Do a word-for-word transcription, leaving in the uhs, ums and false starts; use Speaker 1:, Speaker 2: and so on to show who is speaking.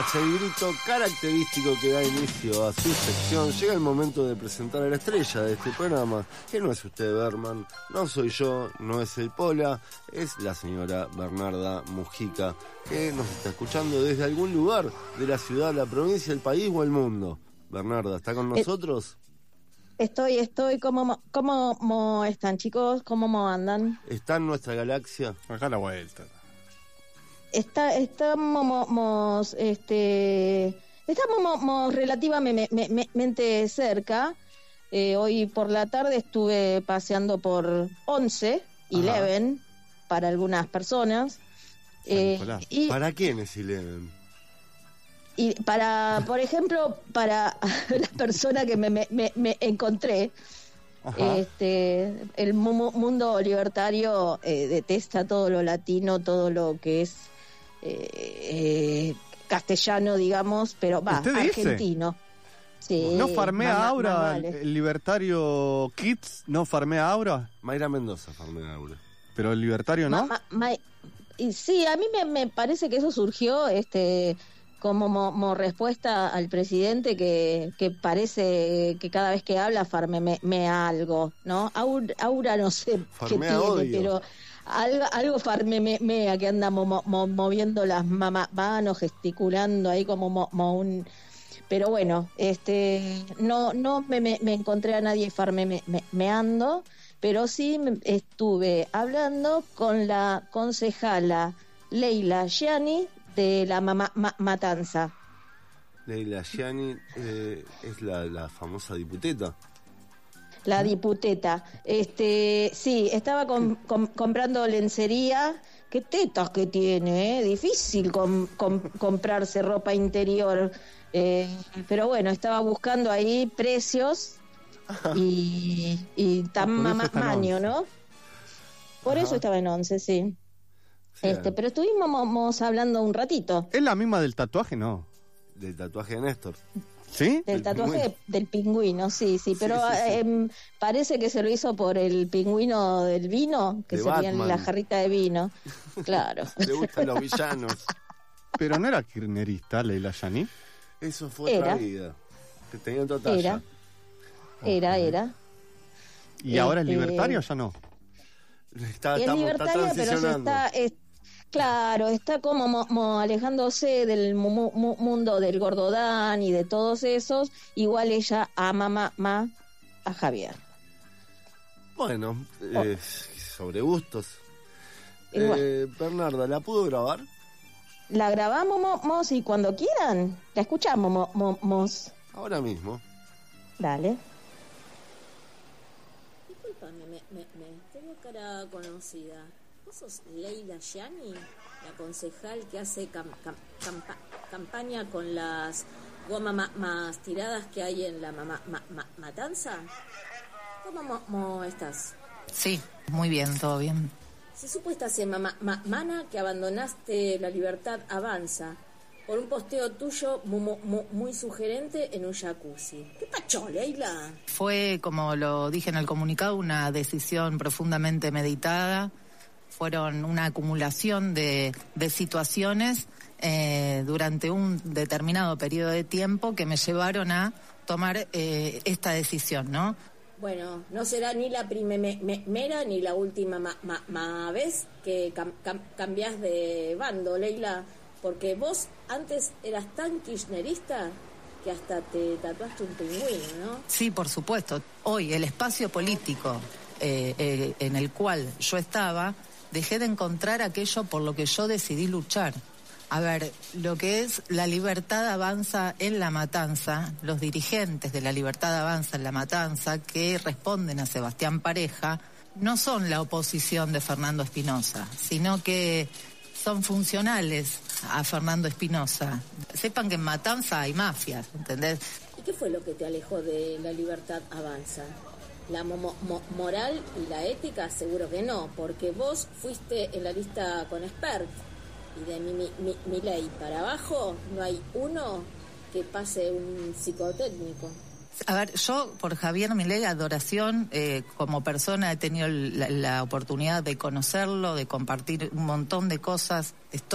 Speaker 1: Tras el grito característico que da inicio a su sección, llega el momento de presentar a la estrella de este programa, que no es usted, Berman, no soy yo, no es el Pola, es la señora Bernarda Mujica, que nos está escuchando desde algún lugar de la ciudad, la provincia, el país o el mundo. Bernarda, ¿está con nosotros?
Speaker 2: Estoy, estoy, ¿cómo, cómo, cómo están, chicos? ¿Cómo andan?
Speaker 1: ¿Está en nuestra galaxia?
Speaker 3: Acá la vuelta.
Speaker 2: Está, estamos, este, estamos relativamente cerca. Eh, hoy por la tarde estuve paseando por once, Eleven, para algunas personas.
Speaker 1: Eh, y, ¿Para quiénes Eleven?
Speaker 2: Y para, por ejemplo, para la persona que me, me, me encontré. Ajá. Este, el mu- mundo libertario eh, detesta todo lo latino, todo lo que es eh, eh, castellano, digamos, pero va, argentino. Sí,
Speaker 3: ¿No farmea Aura, el, el libertario Kids? ¿No farmea Aura?
Speaker 1: Mayra Mendoza farmea Aura.
Speaker 3: Pero el libertario no.
Speaker 2: Ma, ma, ma, y sí, a mí me, me parece que eso surgió este como mo, mo respuesta al presidente que, que parece que cada vez que habla farmea me algo, ¿no? Aura, Aura no sé
Speaker 1: farmea
Speaker 2: qué tiene,
Speaker 1: odio.
Speaker 2: Pero algo, algo farmea que anda mo, mo, moviendo las manos, gesticulando ahí como mo, mo un... Pero bueno, este no no me, me, me encontré a nadie farmeando, me, me ando, pero sí estuve hablando con la concejala Leila Gianni de la ma- ma- Matanza.
Speaker 1: Leila Gianni eh, es la, la famosa diputeta.
Speaker 2: La diputeta. Este, sí, estaba com, com, comprando lencería. Qué tetas que tiene, ¿eh? Difícil com, com, comprarse ropa interior. Eh, pero bueno, estaba buscando ahí precios y, y tan mamaño, ¿no? Por Ajá. eso estaba en once, sí. Sí, este, pero estuvimos hablando un ratito.
Speaker 3: ¿Es la misma del tatuaje, no?
Speaker 1: Del tatuaje de Néstor.
Speaker 3: ¿Sí?
Speaker 2: Del tatuaje pingüino. del pingüino, sí, sí, pero sí, sí, sí. Eh, parece que se lo hizo por el pingüino del vino, que sería la jarrita de vino. Claro.
Speaker 1: Le gustan los villanos.
Speaker 3: Pero no era kirchnerista, Leila Gianni.
Speaker 1: Eso fue era. otra vida. Que tenía otra talla.
Speaker 2: Era, era, okay. era.
Speaker 3: ¿Y este... ahora es libertario o ya no?
Speaker 1: Está,
Speaker 2: es
Speaker 1: está,
Speaker 2: libertario,
Speaker 1: está
Speaker 2: pero se está... Es, claro, está como mo, mo, alejándose del mu, mu, mundo del Gordodán y de todos esos. Igual ella ama ma, ma, a Javier.
Speaker 1: Bueno, oh. eh, sobre gustos. Eh, Bernarda, ¿la pudo grabar?
Speaker 2: La grabamos mo, mos, y cuando quieran, la escuchamos mo, mo, mos.
Speaker 1: Ahora mismo.
Speaker 2: Dale.
Speaker 4: Disculpame, me, me, me tengo cara conocida. ¿Vos sos Leila Gianni, la concejal que hace cam, cam, campa, campaña con las gomas ma, más tiradas que hay en la ma, ma, ma, matanza? ¿Cómo mo, mo estás?
Speaker 5: Sí, muy bien, todo bien.
Speaker 4: Se supo esta semana que abandonaste La Libertad Avanza por un posteo tuyo muy, muy, muy sugerente en un jacuzzi. ¿Qué pacho, Leila?
Speaker 5: Fue, como lo dije en el comunicado, una decisión profundamente meditada. Fueron una acumulación de, de situaciones eh, durante un determinado periodo de tiempo que me llevaron a tomar eh, esta decisión, ¿no?
Speaker 4: Bueno, no será ni la primera ni la última ma, ma, ma vez que cam, cam, cambiás de bando, Leila, porque vos antes eras tan kirchnerista que hasta te tatuaste un pingüino, ¿no?
Speaker 5: Sí, por supuesto. Hoy el espacio político eh, eh, en el cual yo estaba, dejé de encontrar aquello por lo que yo decidí luchar. A ver, lo que es La Libertad Avanza en La Matanza, los dirigentes de La Libertad Avanza en La Matanza, que responden a Sebastián Pareja, no son la oposición de Fernando Espinosa, sino que son funcionales a Fernando Espinosa. Sepan que en Matanza hay mafias, ¿entendés?
Speaker 4: ¿Y qué fue lo que te alejó de La Libertad Avanza? La mo- mo- moral y la ética seguro que no, porque vos fuiste en la lista con Spert. Y de mi, mi, mi, mi ley para abajo no hay uno que pase un psicotécnico.
Speaker 5: A ver, yo por Javier Milei, adoración, eh, como persona he tenido la, la oportunidad de conocerlo, de compartir un montón de cosas. Estoy